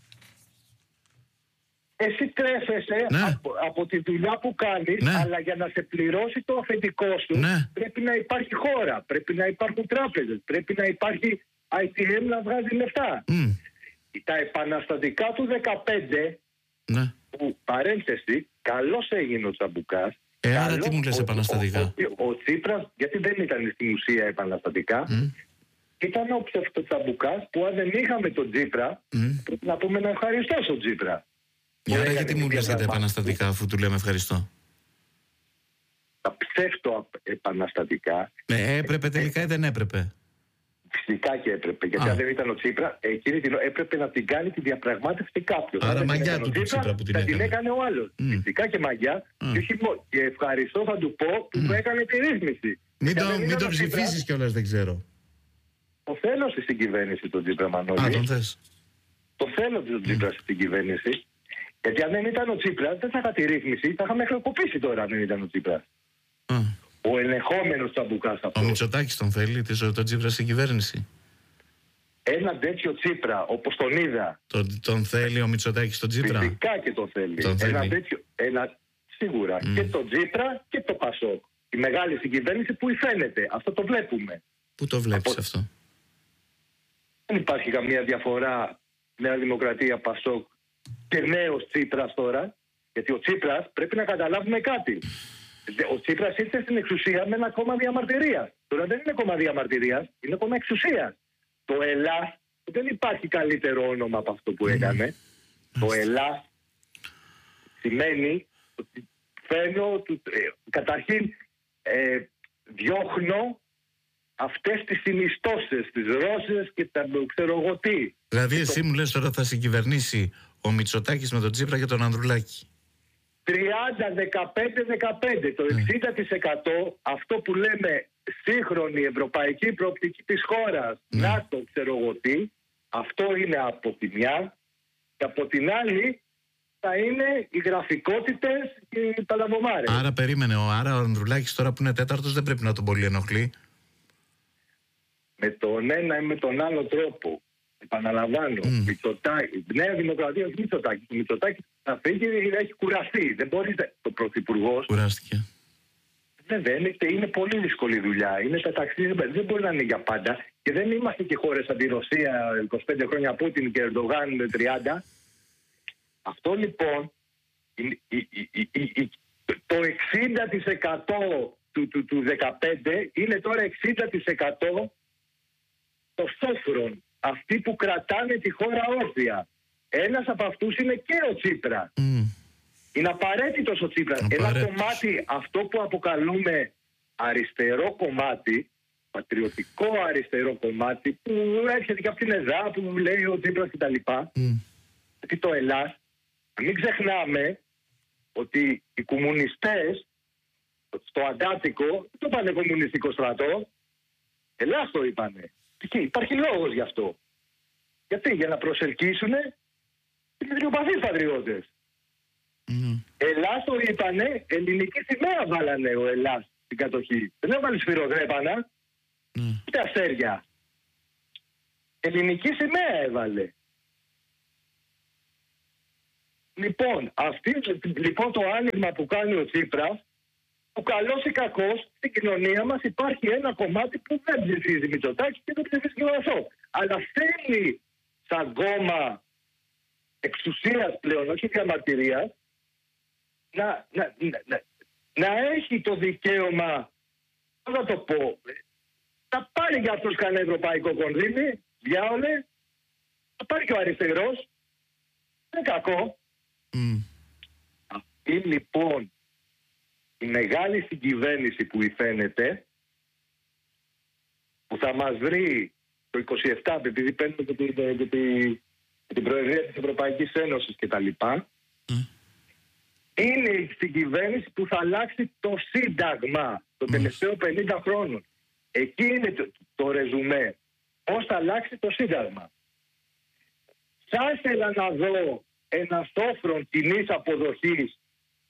Εσύ τρέφεσαι
ναι.
από, από τη δουλειά που κάνεις,
ναι.
αλλά για να σε πληρώσει το αφεντικό σου
ναι.
πρέπει να υπάρχει χώρα, πρέπει να υπάρχουν τράπεζες, πρέπει να υπάρχει άι τι εμ να βγάζει λεφτά.
Mm.
Τα επαναστατικά του δεκαπέντε,
ναι.
που παρένθεση, καλώς έγινε ο Τσαμπουκάς.
Ε, άρα τι μου λες επαναστατικά?
Ο, ο, ο, ο Τσίπρας, γιατί δεν ήταν στην ουσία επαναστατικά, mm. ήταν ο ψευτοτσαμπουκάς που αν δεν είχαμε τον Τσίπρα, mm. πρέπει να πούμε να ευχαριστώ στον Τσίπρα.
Για άρα γιατί μου λες για τα επαναστατικά αφού του λέμε ευχαριστώ?
Τα ψεύτο επαναστατικά.
Ναι, έπρεπε τελικά ή δεν έπρεπε?
Φυσικά και έπρεπε. Γιατί
Α.
αν δεν ήταν ο Τσίπρα, εκείνη την έπρεπε να την κάνει τη διαπραγμάτευση κάποιος.
Άρα μαγιά
του
του Τσίπρα που την
θα
έκανε.
την έκανε ο άλλος. Mm. Φυσικά και μαγιά. Mm. Και, όχι, και ευχαριστώ θα του πω που mm. έκανε τη ρύθμιση.
Μην το, μην το ψηφίσεις κιόλας, δεν ξέρω.
Το θέλω στην κυβέρνηση τον Τσίπρα, Μανώλη.
Α, τον θες.
Το θέλω τον Τσίπρα mm. στην κυβέρνηση. Γιατί αν δεν ήταν ο Τσίπρας, δεν θα είχα τη ρύθμιση. Θα είχαμε χρεοκοπήσει τώρα αν δεν ήταν ο Τσίπρας.
Mm.
Ο ελεγχόμενος Τσαμπουκάς αυτό.
Ο Μητσοτάκης τον θέλει, τον Τσίπρα στην κυβέρνηση.
Ένα τέτοιο Τσίπρα, όπως τον είδα.
Τον, τον θέλει ο Μητσοτάκης τον Τσίπρα?
Φυσικά και τον θέλει.
Τον
ένα
θέλει.
τέτοιο, ένα, σίγουρα.
Mm.
Και τον Τσίπρα και το Πασόκ. Η μεγάλη συγκυβέρνηση που φαίνεται. Αυτό το βλέπουμε.
Πού το βλέπεις
Από...
αυτό?
Δεν υπάρχει καμία διαφορά Νέα Δημοκρατία, Πασόκ και νέος Τσίπρας τώρα. Γιατί ο Τσίπρας πρέπει να καταλάβουμε κάτι. Ο Τσίπρας ήρθε στην εξουσία με ένα κόμμα διαμαρτυρίας. Τώρα δεν είναι κόμμα διαμαρτυρίας, είναι κόμμα εξουσίας. Το Ελλάς, δεν υπάρχει καλύτερο όνομα από αυτό που έκανε. Mm. Το Ελλάς σημαίνει ότι φέρνω, ε, καταρχήν ε, διώχνω αυτές τις συνιστώσεις, τις ρόζες και τα ξέρω εγώ τι.
Δηλαδή
και
εσύ
το...
μου λες τώρα θα συγκυβερνήσει ο Μητσοτάκης με τον Τσίπρα και τον Ανδρουλάκη.
τριάντα δεκαπέντε δεκαπέντε, το εξήντα τοις εκατό αυτό που λέμε σύγχρονη ευρωπαϊκή προοπτική της χώρας,
ναι.
να το ξέρω εγώ τι, αυτό είναι από τη μια και από την άλλη θα είναι οι γραφικότητες και οι παλαβομάρες.
Άρα περίμενε, ο, άρα ο Ανδρουλάκης τώρα που είναι τέταρτος δεν πρέπει να τον πολύ ενοχλεί.
Με τον ένα ή με τον άλλο τρόπο. Επαναλαμβάνω, mm. Μητσοτάκη, Νέα Δημοκρατία, όχι Μητσοτάκη. Ο Μητσοτάκης θα φύγει, έχει κουραστεί. Δεν μπορεί το πρωθυπουργός.
Κουράστηκε.
Βέβαια, είναι, είναι πολύ δύσκολη δουλειά. Είναι τα ταξίδια, δεν μπορεί να είναι για πάντα. Και δεν είμαστε και χώρες σαν τη Ρωσία, είκοσι πέντε χρόνια Πούτιν και Ερντογάν τριάντα. Αυτό λοιπόν, η, η, η, η, η, το εξήντα τοις εκατό του, του, του δεκαπέντε είναι τώρα εξήντα τοις εκατό το σόφρον. Αυτοί που κρατάνε τη χώρα όρθια. Ένας από αυτούς είναι και ο Τσίπρα. Mm. Είναι απαραίτητος ο Τσίπρας. Ένα κομμάτι, αυτό που αποκαλούμε αριστερό κομμάτι, πατριωτικό αριστερό κομμάτι, που έρχεται και από την ΕΔΑ, που λέει ο Τσίπρας κτλ. Mm. Γιατί το Ελλάς, μην ξεχνάμε ότι οι κομμουνιστές στο Αντάτικο, δεν το είπανε κομμουνιστικό στρατό, Ελλάς το είπανε. Και υπάρχει λόγος γι' αυτό. Γιατί, για να προσελκύσουν τις μετριοπαθείς πατριώτες. Mm. Ελλάς το είπανε, ελληνική σημαία βάλανε ο Ελλάς στην κατοχή. Δεν έβαλε σφυροδρέπανα, mm. ούτε αστέρια. Ελληνική σημαία έβαλε. Λοιπόν, αυτή, λοιπόν το άνοιγμα που κάνει ο Τσίπρας, ο καλός ή κακός, στην κοινωνία μας υπάρχει ένα κομμάτι που δεν ψηφίζει Μητσοτάκη και δεν ψηφίζει και Πασόκ. Αλλά θέλει σαν κόμμα εξουσίας πλέον, όχι διαμαρτυρίας, να, να, να, να έχει το δικαίωμα, πώς να το πω, να πάρει για αυτός κανένα ευρωπαϊκό κονδύλι, διάολε, να πάρει και ο αριστερός. Δεν είναι κακό.
Mm.
Αυτή λοιπόν η μεγάλη συγκυβέρνηση που υφαίνεται, που θα μας βρει το είκοσι επτά, επειδή παίρνουμε και την, την, την, την Προεδρία της Ευρωπαϊκής Ένωσης και τα λοιπά, mm. είναι η συγκυβέρνηση που θα αλλάξει το Σύνταγμα των mm. τελευταίων πενήντα χρόνων. Εκεί είναι το, το ρεζουμέ. Πώς θα αλλάξει το Σύνταγμα. Θα ήθελα να δω ένα σόφρον κοινής αποδοχής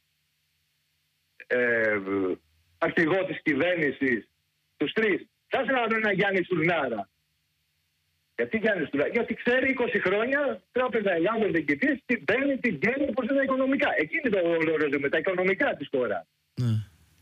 ε, αρχηγό της κυβέρνησης, τους τρεις. Θα ήθελα να δω ένα Γιάννη Στουρνάρα. Γιατί Γιάννη Στουρνάρα? Γιατί ξέρει είκοσι χρόνια τράπεζα Ελλάδος διοικητής, τι μπαίνει, τι βγαίνει, πώς είναι τα οικονομικά. Εκεί είναι το όλο με τα οικονομικά της χώρας. Mm.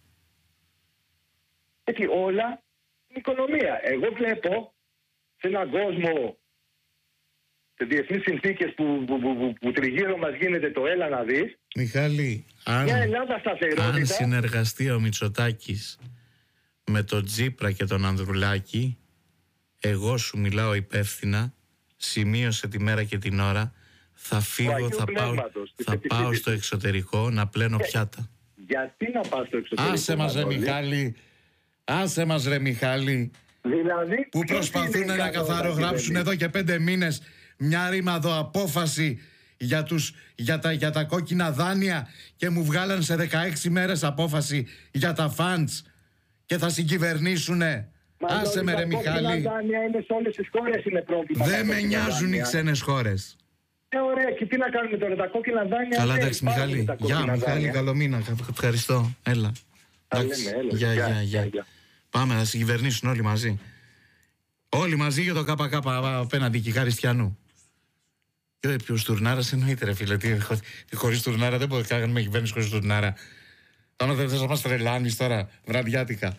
Έτσι όλα είναι οικονομία. Εγώ βλέπω σε έναν κόσμο, σε διεθνείς συνθήκες που, που, που, που, που τριγύρω μας γίνεται το έλα να δεις.
Μιχάλη, αν,
μια Ελλάδα σταθερότητα,
αν συνεργαστεί ο Μητσοτάκης με τον Τσίπρα και τον Ανδρουλάκη, εγώ σου μιλάω υπεύθυνα, σημείωσε τη μέρα και την ώρα, θα φύγω, θα πάω, θα πάω στο εξωτερικό να πλένω πιάτα.
Γιατί να πας στο εξωτερικό?
Άσε μας ρε Μιχάλη, άσε μας ρε Μιχάλη,
δηλαδή,
που προσπαθούν να καθαρογράψουν εδώ και πέντε μήνες μια ρήμαδο απόφαση για, τους, για, τα, για τα κόκκινα δάνεια και μου βγάλαν σε δεκαέξι μέρες απόφαση για τα φαντς και θα συγκυβερνήσουνε. Μα άσε με ρε Μιχάλη. Τα κόκκινα δάνεια είναι σε όλες τις χώρες, είναι πρόβλημα. Δεν με νοιάζουν οι ξένες χώρες.
Ε, ωραία, και τι να κάνουμε τώρα, τα κόκκινα δάνεια.
Καλά, εντάξει Μιχάλη. Γεια Μιχάλη, καλό μήνα. Ευχαριστώ. Έλα. Γεια, γεια, γεια. Πάμε να συγκυβερνήσουν όλοι μαζί. Όλοι μαζί για το ΚΚ απέναντι και Χαριστιανού. Και ο Στουρνάρας εννοείται ρε φίλε. Χωρίς Στουρνάρα δεν μπορεί να κάνουμε κυβέρνηση χωρίς Στουρνάρα. Άμα δεν θες να μας τρελάνεις τώρα βραδιάτικα.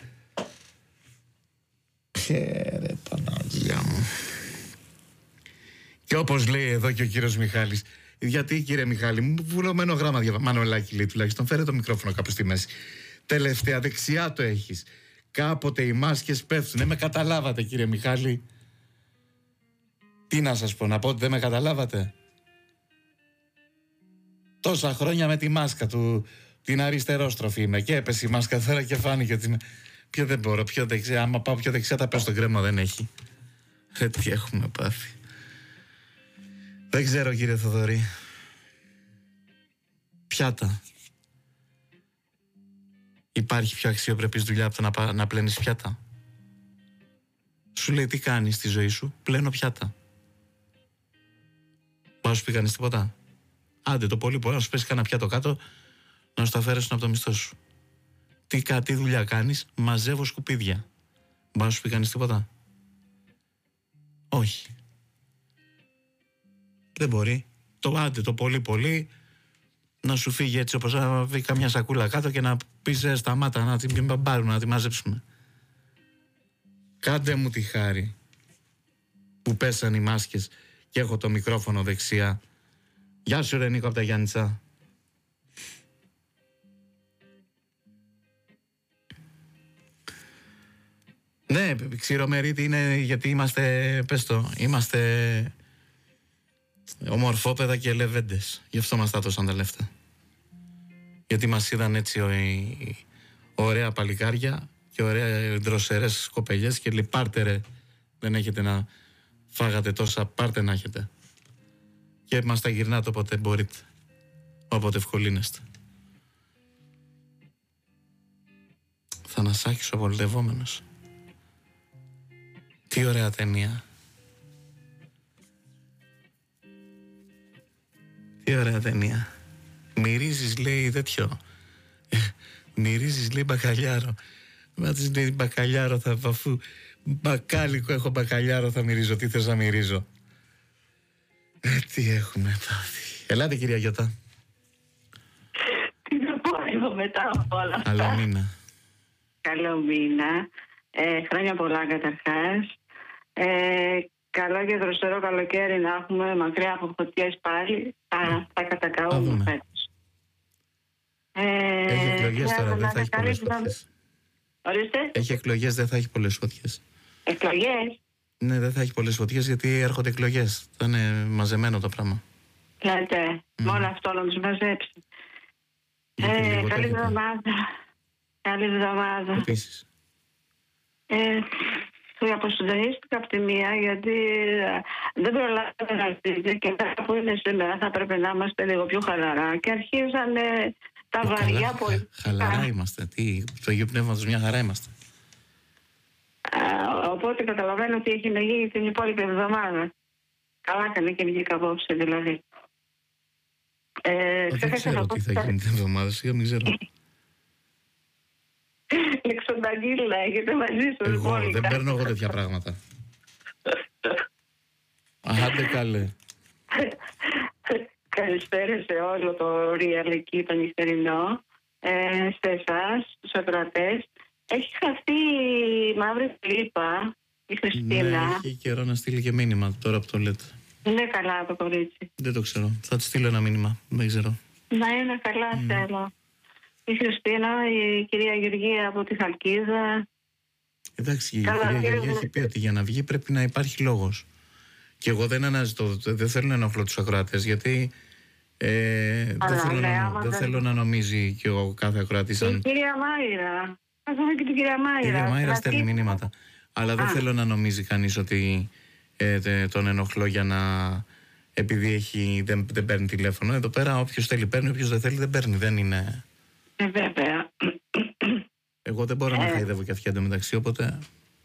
Ρε Παναγία μου. Και όπως λέει εδώ και ο κύριος Μιχάλης. Γιατί κύριε Μιχάλη μου, βουλωμένο γράμμα διαβα... Μανολάκι λέει τουλάχιστον. Φέρε το μικρόφωνο κάπου στη μέση. Τελευταία δεξιά το έχεις. Κάποτε οι μάσκες πέφτουν. Δεν με καταλάβατε κύριε Μιχάλη. Τι να σας πω, να πω ότι δεν με καταλάβατε? Τόσα χρόνια με τη μάσκα του, την αριστερόστροφη είμαι, και έπεσε η μάσκα τώρα και φάνηκε ότι είμαι... Ποιο δεν μπορώ, πιο δεξιά, άμα πάω πιο δεξιά τα πες στον κρέμα, δεν έχει. Ρε τι έχουμε πάθει. Δεν ξέρω κύριε Θοδωρή. Πιάτα. Υπάρχει πιο αξιοπρεπής δουλειά από το να, να πλένεις πιάτα? Σου λέει τι κάνεις στη ζωή σου? Πλένω πιάτα. Πάω σου πει κανείς τίποτα? Άντε το πολύ πολύ να σου πέσει κανένα πιάτο κάτω, να σου τα αφαιρέσουν από το μισθό σου. Τι, τι δουλειά κάνεις? Μαζεύω σκουπίδια. Πάω σου πει κανείς τίποτα? Όχι. Δεν μπορεί. Το άντε το πολύ πολύ να σου φύγει έτσι όπως να βγει καμιά σακούλα κάτω και να πεις ε, σταμάτα να την πάρουμε, να τη μαζέψουμε. Κάντε μου τη χάρη που πέσαν οι μάσκες και έχω το μικρόφωνο δεξιά. Γεια σου ρε Νίκο από τα Γιάννητσα. Ναι, ξηρομερίτη είναι γιατί είμαστε, πες το, είμαστε ομορφόπεδα και λεβέντες. Γι' αυτό μας τα τόσαν τα λεφτά. Γιατί μας είδαν έτσι ο, η, ωραία παλικάρια και ωραία δροσερές κοπελιές και λέει πάρτε ρε, δεν έχετε να φάγατε τόσα, πάρτε να έχετε. Και μας τα γυρνάτε όποτε μπορείτε, όποτε ευκολύνεστε. Θανασάκης ο πολιτευόμενος. Τι ωραία ταινία. Τι ωραία ταινία. Μυρίζεις λέει τέτοιο. Μυρίζεις λέει μπακαλιάρο. Μα της λέει μπακαλιάρο θα αφού μπακάλικο έχω μπακαλιάρο θα μυρίζω. Τι θες να μυρίζω? Ε, τι έχουμε πάθει. Ελάτε κυρία Γιώτα.
Τι να πω εγώ μετά από όλα αυτά.
Καλό μήνα.
Καλό μήνα. Ε, χρόνια πολλά καταρχάς. Ε, καλό και δροσερό καλοκαίρι να έχουμε, μακριά από φωτιές πάλι. Θα, θα κατακαούμε φέτος. Ε,
Έχει εκλογές τώρα, δεν θα έχει πολλές φωτιές.
Ορίστε.
Έχει εκλογές, δεν θα έχει πολλές φωτιές.
Εκλογές.
Ναι, δεν θα έχει πολλές φωτιές γιατί έρχονται εκλογές. Θα είναι μαζεμένο το πράγμα.
Λέτε, mm. μόνο αυτό να τους μαζέψει. Ε, καλή εβδομάδα. Καλή εβδομάδα.
Επίσης.
Ε, αποσυντονίστηκα από τη μία γιατί δεν προλάβατε να έρθετε και αυτά που είναι σήμερα θα πρέπει να είμαστε λίγο πιο χαλαρά και αρχίζανε τα ε, βαριά πολύ.
Χαλαρά είμαστε. Τι, το Αγίου Πνεύματος μια χαρά είμαστε.
Α, οπότε καταλαβαίνω ότι έχει να γίνει την υπόλοιπη εβδομάδα. Καλά έκανε και βγήκα απόψε δηλαδή.
Ε, δεν ξέρω τι θα γίνει την εβδομάδα, σιγά μην ξέρω.
Λεξονταγγίλα, έχετε μαζί σου.
Εγώ δεν παίρνω εγώ τέτοια πράγματα. Άντε καλέ.
Καλησπέρα σε όλο το Real εκεί το νυχτερινό, ε, σε εσάς, τους ακροατές. Έχει χαθεί η μαύρη τρύπα, η Χριστίνα.
Ναι, έχει καιρό να στείλει και μήνυμα τώρα που το λέτε.
Είναι καλά το κορίτσι.
Δεν το ξέρω. Θα τη στείλω ένα μήνυμα. Δεν ξέρω.
Να είναι καλά, mm. θέλω. Η Χριστίνα, η κυρία Γεωργία από τη Χαλκίδα.
Εντάξει, η καλά, κυρία Γεωργία έχει πει ότι για να βγει πρέπει να υπάρχει λόγος. Και εγώ δεν αναζητώ, δεν θέλω να ενοχλώ τους ακροατές, γιατί ε, αλλά, δεν, θέλω, ναι, να, δεν δεν... θέλω να νομίζει και ο κάθε ακροατής.
Η αν... κυρία Μάιρα. Θα δούμε και την κυρία Μάιρα. Η
κυρία Μάιρα στέλνει μηνύματα. Αλλά δεν Α. θέλω να νομίζει κανείς ότι ε, τον ενοχλώ για να... επειδή έχει, δεν, δεν παίρνει τηλέφωνο. Εδώ πέρα όποιος θέλει παίρνει, όποιος δεν θέλει δεν παίρνει. Δεν είναι...
Ε, βέβαια.
Εγώ δεν μπορώ ε. να χαϊδεύω και αυτιά εντωμεταξύ, οπότε...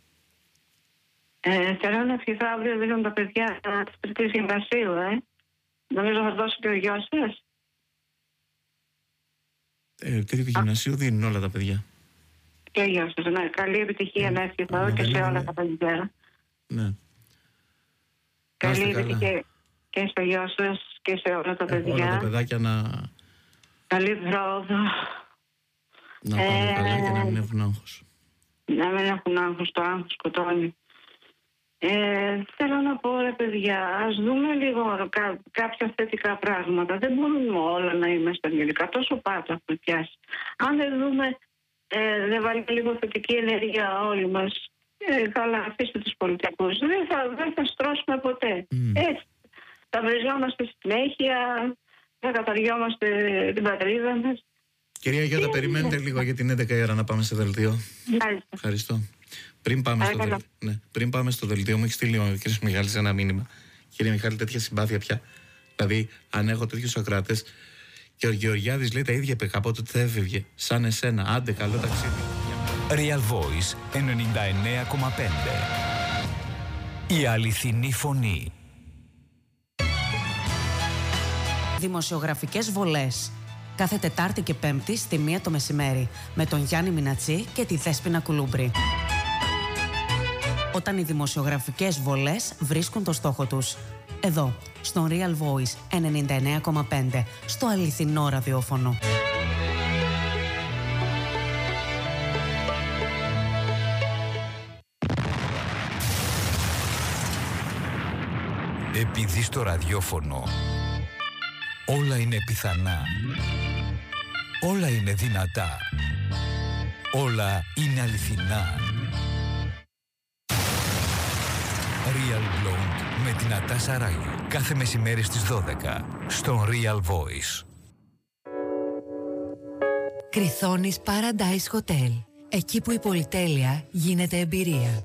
Ε, θέλω να ευχηθώ αύριο δίνουν τα παιδιά της Τρίτης Γυμνασίου, ε. Νομίζω θα δώσει και ο γιος σας.
Ε, Τρίτη Γυμνασίου δίνουν όλα τα παιδιά.
Και ο γιος σας, ναι. Καλή επιτυχία ε, να ευχηθώ ε, και σε όλα τα παιδιά.
Ναι.
Καλή επιτυχία και στο γιο σας και σε όλα τα παιδιά.
Όλα τα παιδάκια να...
Καλή πρόοδο.
Να πάνε ε, καλά και να μην έχουν άγχος.
Να μην έχουν άγχος, το άγχος σκοτώνει. Ε, θέλω να πω, ρε παιδιά, ας δούμε λίγο κά, κάποια θετικά πράγματα. Δεν μπορούμε όλα να είμαστε αγγελικά. Τόσο πάτο έχουμε πιάσει. Αν δεν δούμε, ε, δεν βάλουμε λίγο θετική ενέργεια όλοι μας, ε, καλά, αφήστε τους πολιτικούς. Δεν θα, δεν θα στρώσουμε ποτέ. Mm. Έτσι, θα βριζόμαστε συνέχεια, θα καταριόμαστε την πατρίδα μας.
Κυρία Γιώτα, περιμένετε λίγο για την έντεκα η ώρα να πάμε σε δελτίο.
Μάλιστα.
Ευχαριστώ. Πριν πάμε, στο δελ... ναι. Πριν πάμε στο δελτίο, μου έχει στείλει ο κ. Μιχάλης ένα μήνυμα. Κύριε Μιχάλη, τέτοια συμπάθεια πια. Δηλαδή, αν έχω τέτοιους ακροατές, και ο Γεωργιάδης λέει τα ίδια είπε κάποτε ότι θα έφευγε. Σαν εσένα. Άντε, καλό ταξίδι.
Real Voice ενενήντα εννέα κόμμα πέντε. Η αληθινή φωνή.
Δημοσιογραφικές βολές. Κάθε Τετάρτη και Πέμπτη στη μία το μεσημέρι με τον Γιάννη Μινατσί και τη Δέσποινα Κουλούμπρη. Όταν οι δημοσιογραφικές βολές βρίσκουν το στόχο τους. Εδώ, στον Real Voice ενενήντα εννέα κόμμα πέντε, στο αληθινό ραδιόφωνο.
Επειδή στο ραδιόφωνο όλα είναι πιθανά, όλα είναι δυνατά, όλα είναι αληθινά. Real Blonde με την Νατάσα Ράγιου. Κάθε μεσημέρι στις δώδεκα στον Real Voice.
Κριθόνης Paradise Hotel. Εκεί που η πολυτέλεια γίνεται εμπειρία.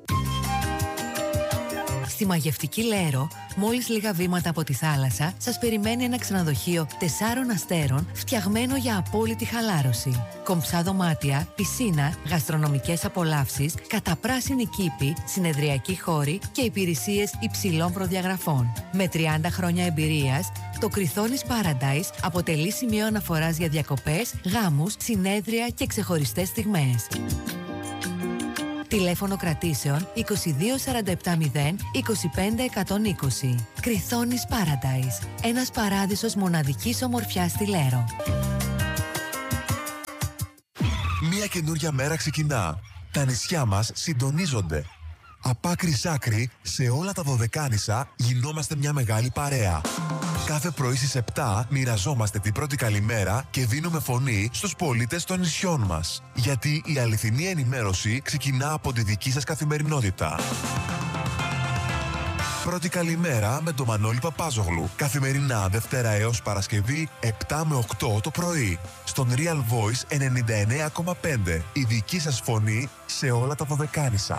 Στη μαγευτική Λέρο, μόλις λίγα βήματα από τη θάλασσα, σας περιμένει ένα ξενοδοχείο τεσσάρων αστέρων φτιαγμένο για απόλυτη χαλάρωση. Κομψά δωμάτια, πισίνα, γαστρονομικές απολαύσεις, καταπράσινη κήπη, συνεδριακοί χώροι και υπηρεσίες υψηλών προδιαγραφών. Με τριάντα χρόνια εμπειρίας, το Κριθόνης Paradise αποτελεί σημείο αναφοράς για διακοπές, γάμους, συνέδρια και ξεχωριστές στιγμές. Τηλέφωνο κρατήσεων είκοσι δύο σαράντα επτά μηδέν είκοσι πέντε εκατόν είκοσι. Κριθόνης Paradise. Ένας παράδεισος μοναδικής ομορφιάς στη Λέρο.
Μια καινούρια μέρα ξεκινά. Τα νησιά μας συντονίζονται. Απ' άκρη σ' άκρη, σε όλα τα Δωδεκάνησα γινόμαστε μια μεγάλη παρέα. Κάθε πρωί στις επτά μοιραζόμαστε την πρώτη καλημέρα και δίνουμε φωνή στους πολίτες των νησιών μας. Γιατί η αληθινή ενημέρωση ξεκινά από τη δική σας καθημερινότητα. Πρώτη καλημέρα με τον Μανώλη Παπάζογλου. Καθημερινά Δευτέρα έως Παρασκευή επτά με οκτώ το πρωί. Στον Real Voice ενενήντα εννέα κόμμα πέντε. Η δική σας φωνή σε όλα τα Δωδεκάνησα.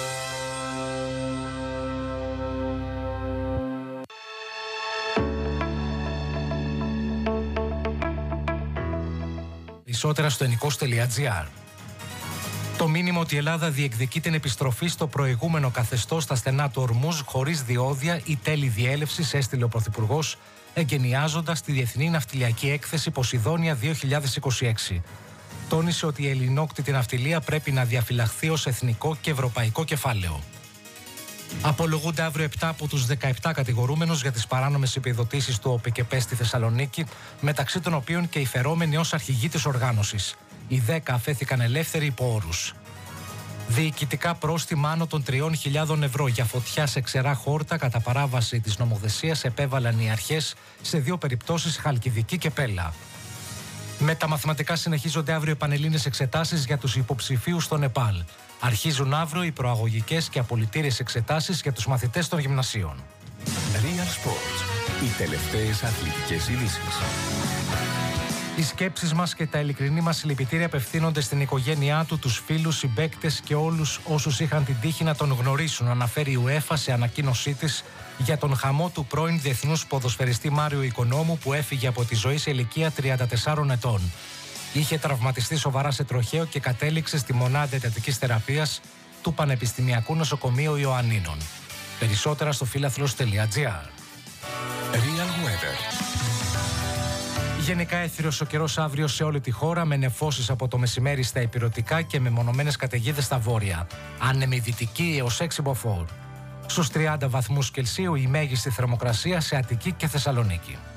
Περισσότερα στο ενικός τελεία τζι άρ. Το μήνυμα ότι η Ελλάδα διεκδικεί την επιστροφή στο προηγούμενο καθεστώς στα στενά του Ορμούζ χωρίς διόδια ή τέλη διέλευσης έστειλε ο Πρωθυπουργός, εγκαινιάζοντας τη Διεθνή Ναυτιλιακή Έκθεση Ποσειδόνια δύο χιλιάδες είκοσι έξι. Τόνισε ότι η ελληνόκτητη ναυτιλία πρέπει να διαφυλαχθεί ως εθνικό και ευρωπαϊκό κεφάλαιο. Απολογούνται αύριο επτά από τους δεκαεπτά κατηγορούμενους για τις παράνομες επιδοτήσεις του ΟΠΕΚΕΠΕ στη Θεσσαλονίκη, μεταξύ των οποίων και οι φερόμενοι ως αρχηγοί της οργάνωσης. Οι δέκα αφέθηκαν ελεύθεροι υπό όρους. Διοικητικά πρόστιμα άνω των τριών χιλιάδων ευρώ για φωτιά σε ξερά χόρτα κατά παράβαση της νομοθεσίας επέβαλαν οι αρχές σε δύο περιπτώσεις, Χαλκιδική και Πέλα. Με τα μαθηματικά συνεχίζονται αύριο επανελλήνιες εξετάσεις για τους υποψηφίους στο Νεπάλ. Αρχίζουν αύριο οι προαγωγικές και απολυτήριες εξετάσεις για τους μαθητές των γυμνασίων.
Real Sports. Οι τελευταίες αθλητικές ειδήσεις.
Οι σκέψεις μας και τα ειλικρινή μας συλληπιτήρια απευθύνονται στην οικογένειά του, τους φίλους, συμπαίκτες και όλους όσους είχαν την τύχη να τον γνωρίσουν, αναφέρει η UEFA σε ανακοίνωσή της για τον χαμό του πρώην διεθνούς ποδοσφαιριστή Μάριο Οικονόμου, που έφυγε από τη ζωή σε ηλικία τριάντα τεσσάρων ετών. Είχε τραυματιστεί σοβαρά σε τροχαίο και κατέληξε στη μονάδα εντατικής θεραπείας του Πανεπιστημιακού Νοσοκομείου Ιωαννίνων. Περισσότερα στο φίλαθλος τελεία τζι άρ.
Real Weather.
Γενικά έθριος ο καιρός αύριο σε όλη τη χώρα, με νεφώσεις από το μεσημέρι στα ηπειρωτικά και με μονομένες καταιγίδες στα βόρεια. Άνεμη δυτική έως έξι μποφόρ. Στους τριάντα βαθμούς Κελσίου η μέγιστη θερμοκρασία σε Αττική και Θεσσαλονίκη.